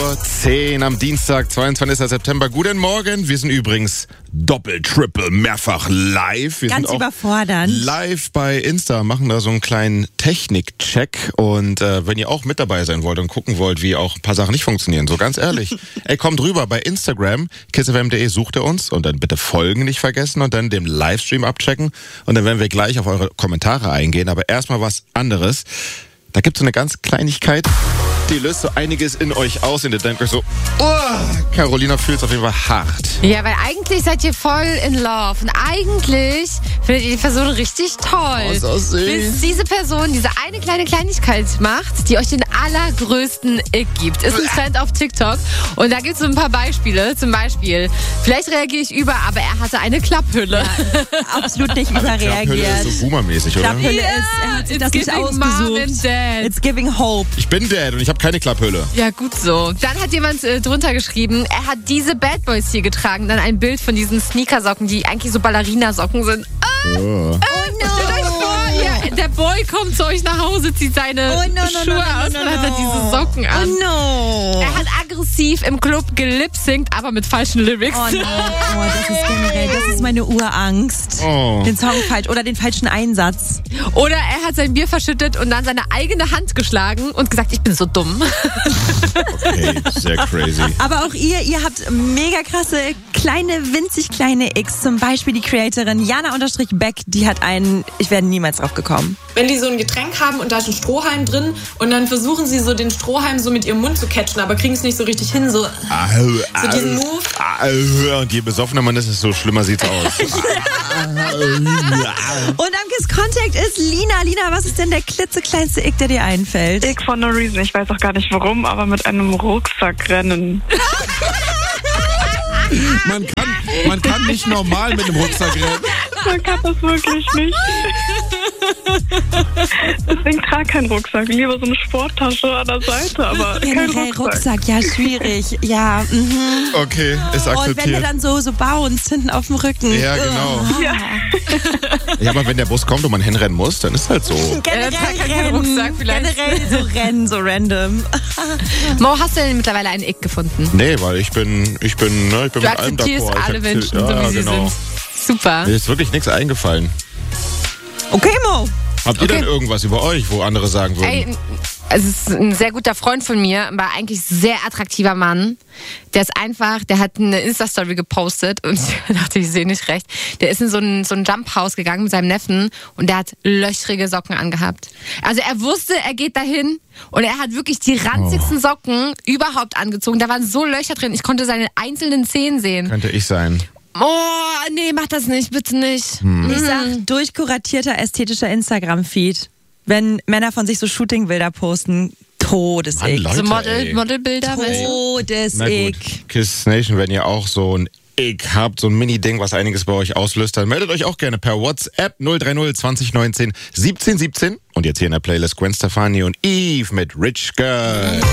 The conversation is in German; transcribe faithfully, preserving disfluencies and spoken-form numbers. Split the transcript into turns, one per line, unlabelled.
Uhr zehn am Dienstag, zweiundzwanzigsten September. Guten Morgen. Wir sind übrigens doppelt, triple, mehrfach live. Wir
Ganz
sind auch
überfordernd.
live bei Insta, machen da so einen kleinen Technik-Check. Und äh, wenn ihr auch mit dabei sein wollt und gucken wollt, wie auch ein paar Sachen nicht funktionieren, so ganz ehrlich, ey, kommt rüber bei Instagram, kiss f m punkt d e, sucht ihr uns und dann bitte Folgen nicht vergessen und dann den Livestream abchecken. Und dann werden wir gleich auf eure Kommentare eingehen. Aber erstmal was anderes. Da gibt es so eine ganz Kleinigkeit, die löst so einiges in euch aus und ihr denkt euch so, oh, Carolina fühlt es auf jeden Fall hart.
Ja, weil eigentlich seid ihr voll in love und eigentlich findet ihr die Person richtig toll.
Oh, so süß.
Bis diese Person diese eine kleine Kleinigkeit macht, die euch den allergrößten Ick gibt. Ist ein Trend auf TikTok und da gibt es so ein paar Beispiele. Zum Beispiel, vielleicht reagiere ich über, aber er hatte eine Klapphülle.
Ja, absolut nicht
Klapphülle
überreagiert.
ist so boomermäßig, oder?
Klapphülle
Ja,
ist, er hat sich
it's
das nicht
giving mom and
ausgesucht.
dad.
It's giving hope.
Ich bin Dad und ich habe keine Klapphülle.
Ja, gut so. Dann hat jemand äh, drunter geschrieben, er hat diese Bad Boys hier getragen. Dann ein Bild von diesen Sneakersocken, die eigentlich so Ballerinasocken sind. Ah,
Oh.
stellt euch vor, ja, der Boy kommt zu euch nach Hause, zieht seine
Oh, no, no,
Schuhe
no, no,
aus
no,
und hat dann
no.
diese Socken an.
Oh no.
Er hat aggressiv im Club gelipsingt, aber mit falschen Lyrics.
Oh nein, oh, das ist generell, das ist meine Urangst.
Oh.
Den Song falsch oder den falschen Einsatz.
Oder er hat sein Bier verschüttet und dann seine eigene Hand geschlagen und gesagt, ich bin so dumm.
Okay, sehr crazy.
Aber auch ihr, ihr habt mega krasse, kleine, winzig kleine X. Zum Beispiel die Creatorin Jana-Beck, die hat einen, ich wäre niemals drauf gekommen.
Wenn die so ein Getränk haben und da ist ein Strohhalm drin und dann versuchen sie so den Strohhalm so mit ihrem Mund zu catchen, aber kriegen es nicht so richtig hin, so,
Au,
so diesen
au,
Move.
au. Und je besoffener man ist, desto schlimmer sieht's aus.
Und am Kiss Contact ist Lina. Lina, was ist denn der klitzekleinste Ick, der dir einfällt?
Ick for no reason. Ich weiß auch gar nicht warum, aber mit einem Rucksack rennen.
Man kann, man kann nicht normal mit dem Rucksack rennen.
Man kann das wirklich nicht. Deswegen trage keinen Rucksack. Lieber so eine Sporttasche an der Seite, aber kein
Generell
Rucksack.
Rucksack, ja, schwierig. Ja, mhm.
Okay, ist
Und wenn der
akzeptiert.
dann so, so bounced hinten auf dem Rücken.
Ja, genau.
Ja.
Ja, aber wenn der Bus kommt und man hinrennen muss, dann ist halt so.
Generell
Er hat keinen
rennen.
Rucksack vielleicht.
Generell so rennen, so random.
Mo, hast du denn mittlerweile einen Ick gefunden?
Nee, weil ich bin, ich bin, ne, ich bin
Du
mit allem
akzeptierst
d'accord. Ich
alle
akzeptiere-
Menschen,
ja,
so wie sie
genau.
sind. Super.
Mir ist wirklich nichts eingefallen.
Okay, Mo.
Habt ihr
Okay.
denn irgendwas über euch, wo andere sagen würden?
Ey, es ist ein sehr guter Freund von mir, war eigentlich sehr attraktiver Mann. Der ist einfach, der hat eine Insta-Story gepostet und ich dachte, ich sehe nicht recht. Der ist in so ein, so ein Jump-House gegangen mit seinem Neffen und der hat löchrige Socken angehabt. Also er wusste, er geht dahin und er hat wirklich die ranzigsten
Oh.
Socken überhaupt angezogen. Da waren so Löcher drin, ich konnte seine einzelnen Zehen sehen.
Könnte ich sein.
Oh, nee, mach das nicht, bitte nicht.
Ich sag, durchkuratierter ästhetischer Instagram-Feed. Wenn Männer von sich so Shooting-Bilder posten,
Mann,
Todesick.
Leute,
So Model,
ey.
Modelbilder, weißt du?
Na
Todesick.
gut, Kiss Nation, wenn ihr auch so ein Ick habt, so ein Mini-Ding, was einiges bei euch auslöst, dann meldet euch auch gerne per WhatsApp null drei null zwanzig neunzehn siebzehn siebzehn. Und jetzt hier in der Playlist Gwen Stefani und Eve mit Rich Girl.